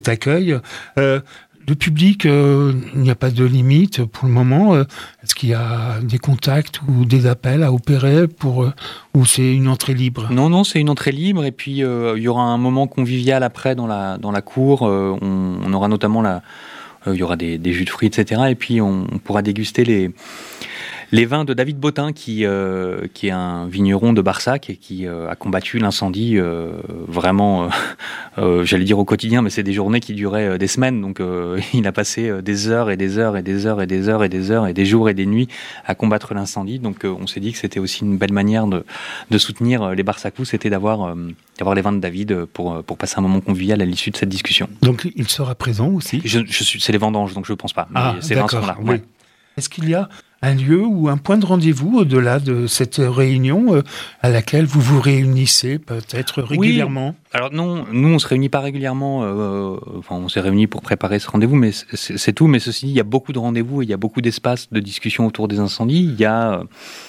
accueil. Le public, il n'y a pas de limite pour le moment. Est-ce qu'il y a des contacts ou des appels à opérer ou c'est une entrée libre ? Non, c'est une entrée libre. Et puis, il y aura un moment convivial après dans la cour. On aura notamment il y aura des jus de fruits, etc. Et puis, on pourra déguster les vins de David Bottin, qui est un vigneron de Barsac et qui a combattu l'incendie vraiment, j'allais dire au quotidien, mais c'est des journées qui duraient des semaines. Donc il a passé des heures et des heures et des heures et des heures et des heures et des jours et des nuits à combattre l'incendie. Donc on s'est dit que c'était aussi une belle manière de soutenir les Barsacous, c'était d'avoir les vins de David pour passer un moment convivial à l'issue de cette discussion. Donc il sera présent aussi ? C'est les vendanges, donc je ne pense pas. Mais ces vins sont là. Oui. Ouais. Est-ce qu'il y a un lieu ou un point de rendez-vous au-delà de cette réunion à laquelle vous vous réunissez peut-être régulièrement ? Oui. Alors non, nous on se réunit pas régulièrement. On s'est réunis pour préparer ce rendez-vous, mais c'est tout. Mais ceci dit, il y a beaucoup de rendez-vous et il y a beaucoup d'espaces de discussion autour des incendies. Il y a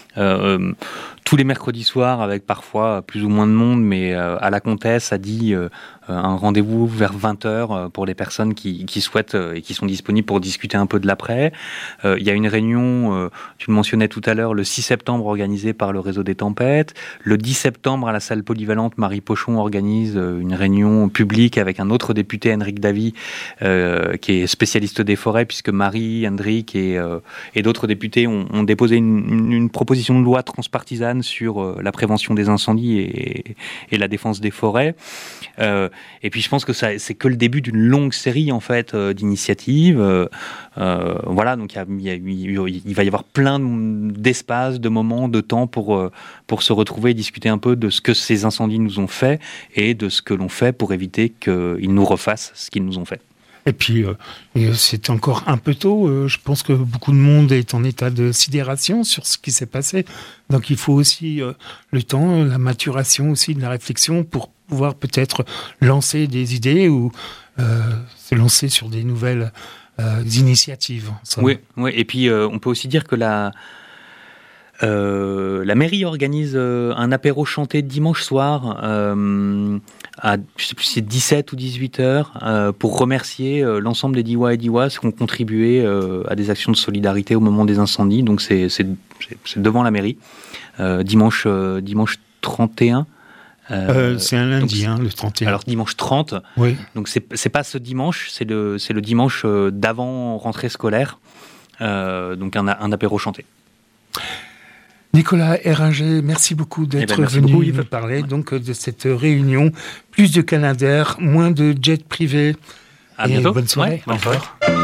tous les mercredis soirs avec parfois plus ou moins de monde, mais à la Comtesse a dit un rendez-vous vers 20h pour les personnes qui souhaitent et qui sont disponibles pour discuter un peu de l'après. Il y a une réunion, tu le mentionnais tout à l'heure, le 6 septembre organisée par le Réseau des Tempêtes. Le 10 septembre à la salle polyvalente, Marie Pochon organise une réunion publique avec un autre député, Henrik Davy, qui est spécialiste des forêts, puisque Marie, Hendrik et d'autres députés ont déposé une proposition de loi transpartisane sur la prévention des incendies et la défense des forêts. Et puis je pense que c'est que le début d'une longue série en fait d'initiatives. Voilà, donc il va y avoir plein d'espaces, de moments, de temps pour se retrouver et discuter un peu de ce que ces incendies nous ont fait et de ce que l'on fait pour éviter qu'ils nous refassent ce qu'ils nous ont fait. Et puis, c'est encore un peu tôt. Je pense que beaucoup de monde est en état de sidération sur ce qui s'est passé. Donc, il faut aussi le temps, la maturation aussi de la réflexion pour pouvoir peut-être lancer des idées ou se lancer sur des nouvelles initiatives. Oui. Et puis, on peut aussi dire que la mairie organise un apéro chanté dimanche soir à, je sais plus si c'est 17 ou 18 heures pour remercier l'ensemble des Diois et Dioises qui ont contribué à des actions de solidarité au moment des incendies. Donc c'est devant la mairie, dimanche 31. C'est un lundi, le 31. Alors dimanche 30. Oui. Donc c'est pas ce dimanche, c'est le dimanche d'avant rentrée scolaire. Donc un apéro chanté. Nicolas Héringer, merci beaucoup d'être venu nous parler donc de cette réunion. Plus de Canadair, moins de jets privés. À bientôt. Bonne soirée. Bonne soirée.